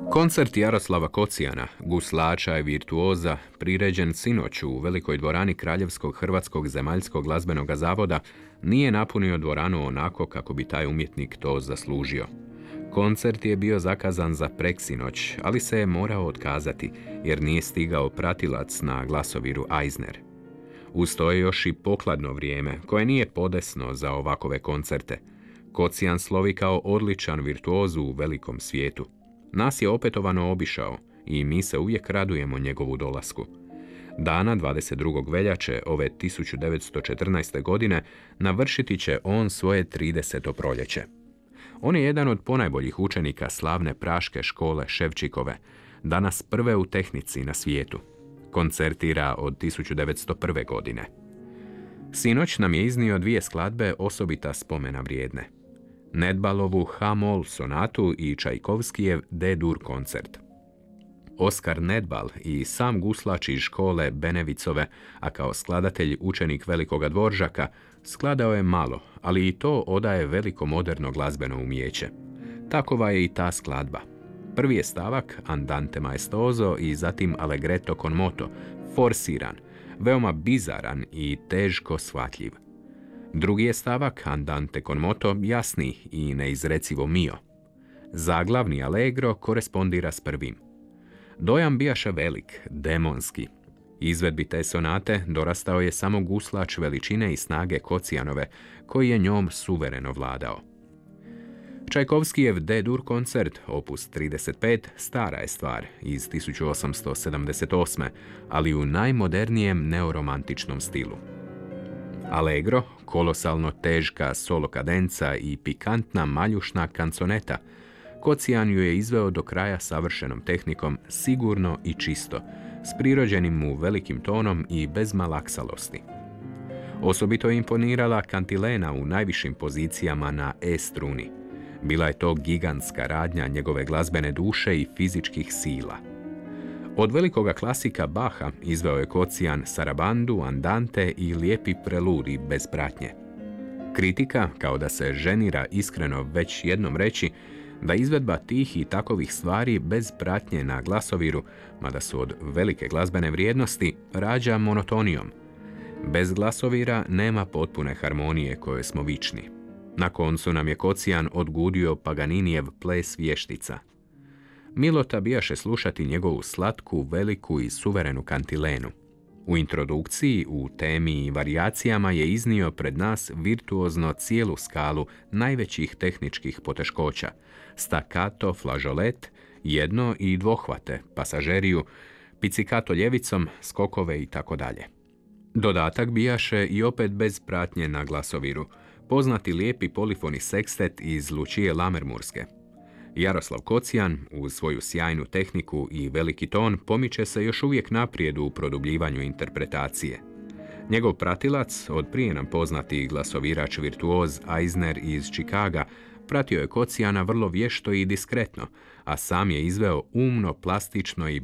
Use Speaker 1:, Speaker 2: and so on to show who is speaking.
Speaker 1: Koncert Jaroslava Kocijana, guslača i virtuoza, priređen sinoć u velikoj dvorani Kraljevskog hrvatskog zemaljskog glazbenog zavoda, nije napunio dvoranu onako kako bi taj umjetnik to zaslužio. Koncert je bio zakazan za preksinoć, ali se je morao otkazati jer nije stigao pratilac na glasoviru Eisner. Uz to je još i pokladno vrijeme, koje nije podesno za ovakove koncerte. Kocijan slovi kao odličan virtuoz u velikom svijetu. Nas je opetovano obišao i mi se uvijek radujemo njegovu dolasku. Dana 22. veljače ove 1914. godine navršiti će on svoje 30. proljeće. On je jedan od ponajboljih učenika slavne praške škole Ševčikove, danas prve u tehnici na svijetu. Koncertira od 1901. godine. Sinoć nam je iznio dvije skladbe osobita spomena vrijedne. Nedbalovu H-mol sonatu i Čajkovskijev D-dur koncert. Oskar Nedbal i sam guslač iz škole Benevicove, a kao skladatelj učenik Velikoga Dvoržaka, skladao je malo, ali i to odaje veliko moderno glazbeno umijeće. Takova je i ta skladba. Prvi je stavak Andante maestoso i zatim Allegretto con moto, forsiran, veoma bizaran i teško shvatljiv. Drugi je stavak Andante con moto jasni i neizrecivo mio. Zaglavni allegro korespondira s prvim. Dojam bijaše velik, demonski. Izvedbi te sonate dorastao je samo guslač veličine i snage Kocijanove, koji je njom suvereno vladao. Čajkovskijev D-dur koncert, opus 35, stara je stvar iz 1878. ali u najmodernijem neoromantičnom stilu. Allegro, kolosalno teška solo kadenca i pikantna maljušna kanconeta, Kocijan ju je izveo do kraja savršenom tehnikom, sigurno i čisto, s prirođenim mu velikim tonom i bez malaksalosti. Osobito je imponirala kantilena u najvišim pozicijama na E struni. Bila je to gigantska radnja njegove glazbene duše i fizičkih sila. Od velikoga klasika Baha izveo je Kocijan sarabandu, andante i lijepi preludi bez pratnje. Kritika, kao da se ženira iskreno već jednom reći, da izvedba tih i takovih stvari bez pratnje na glasoviru, mada su od velike glazbene vrijednosti, rađa monotonijom. Bez glasovira nema potpune harmonije koje smo vični. Na koncu nam je Kocijan odgudio Paganinijev ples vještica. Milota bijaše slušati njegovu slatku, veliku i suverenu kantilenu. U introdukciji, u temi i varijacijama je iznio pred nas virtuozno cijelu skalu najvećih tehničkih poteškoća, stakato, flažolet, jedno i dvohvate, pasažeriju, pizzicato ljevicom, skokove itd. Dodatak bijaše i opet bez pratnje na glasoviru, poznati lijepi polifoni sekstet iz Lučije Lamermurske. Jaroslav Kocijan, uz svoju sjajnu tehniku i veliki ton, pomiče se još uvijek naprijed u produbljivanju interpretacije. Njegov pratilac, od prije nam poznati glasovirač virtuoz Eisner iz Čikaga, pratio je Kocijana vrlo vješto i diskretno, a sam je izveo umno, plastično i